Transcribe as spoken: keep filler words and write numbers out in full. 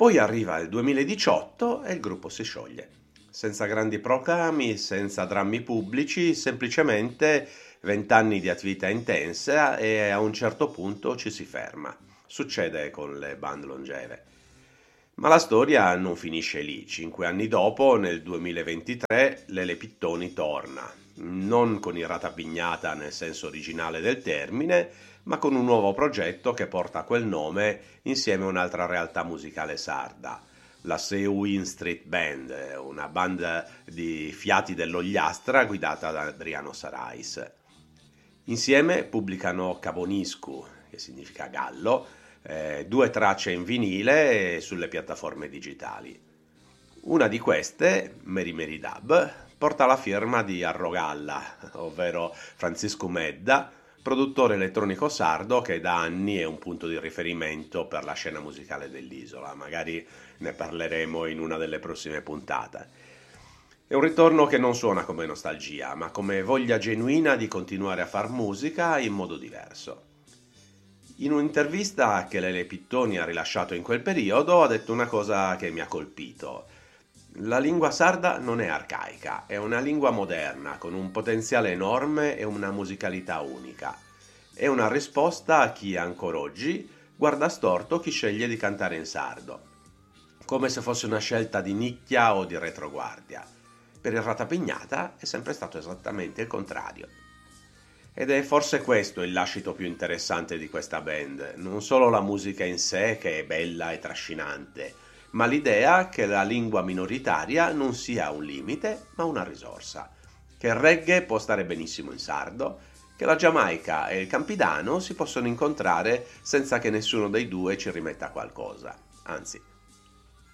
Poi arriva il duemiladiciotto e il gruppo si scioglie. Senza grandi proclami, senza drammi pubblici, semplicemente vent'anni di attività intensa e a un certo punto ci si ferma. Succede con le band longeve. Ma la storia non finisce lì. Cinque anni dopo, nel duemilaventitré, Lele Pittoni torna. Non con il Ratapignata nel senso originale del termine, ma con un nuovo progetto che porta quel nome insieme a un'altra realtà musicale sarda, la Sewin Street Band, una band di fiati dell'Ogliastra guidata da Adriano Sarais. Insieme pubblicano Caboniscu, che significa gallo, eh, due tracce in vinile e sulle piattaforme digitali. Una di queste, Meri Meri Dub, porta la firma di Arrogalla, ovvero Francisco Medda, produttore elettronico sardo che da anni è un punto di riferimento per la scena musicale dell'isola. Magari ne parleremo in una delle prossime puntate. È un ritorno che non suona come nostalgia, ma come voglia genuina di continuare a far musica in modo diverso. In un'intervista che Lele Pittoni ha rilasciato in quel periodo ha detto una cosa che mi ha colpito. La lingua sarda non è arcaica, è una lingua moderna, con un potenziale enorme e una musicalità unica. È una risposta a chi ancora oggi guarda storto chi sceglie di cantare in sardo, come se fosse una scelta di nicchia o di retroguardia. Per il Ratapignata è sempre stato esattamente il contrario. Ed è forse questo il lascito più interessante di questa band, non solo la musica in sé che è bella e trascinante, ma l'idea che la lingua minoritaria non sia un limite, ma una risorsa, che il reggae può stare benissimo in sardo, che la Giamaica e il Campidano si possono incontrare senza che nessuno dei due ci rimetta qualcosa, anzi,